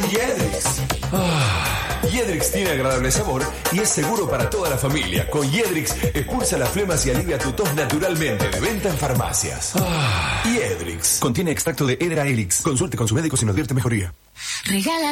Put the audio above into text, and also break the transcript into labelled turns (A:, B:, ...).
A: Jedrix. Jedrix tiene agradable sabor y es seguro para toda la familia. Con Jedrix expulsa las flemas y alivia tu tos naturalmente. De venta en farmacias. Jedrix.
B: Contiene extracto de Hedera helix. Consulte con su médico si no advierte mejoría.
C: Regala